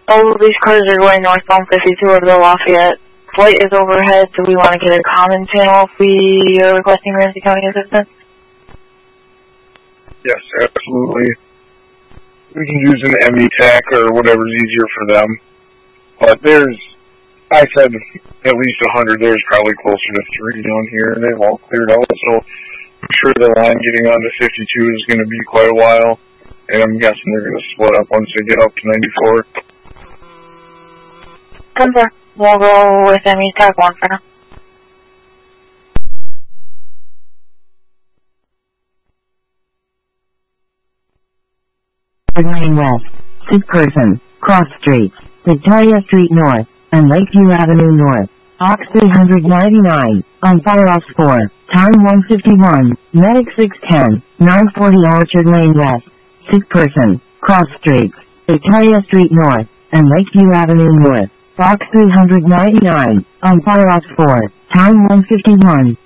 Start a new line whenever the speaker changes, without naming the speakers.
All of these cars are going northbound 52 over to Lafayette. Flight is overhead, so we want to get a common channel if we are requesting Ramsey County assistance.
Yes, absolutely. We can use an METAC or whatever's easier for them. But I said at least 100, there's probably closer to 3 down here, and they've all cleared out, so I'm sure the line getting onto 52 is going to be quite a while, and I'm guessing they're going to split up once they get up to 94.
Come there. We'll go with METAC 1 for now.
Lane West, 6 person, Cross Street, Victoria Street North, and Lakeview Avenue North, Aux 399, on Firehouse 4, time 151, Medic 610, 940 Orchard Lane West, 6 person, Cross Street, Victoria Street North, and Lakeview Avenue North, Aux 399, on Firehouse 4, time 151.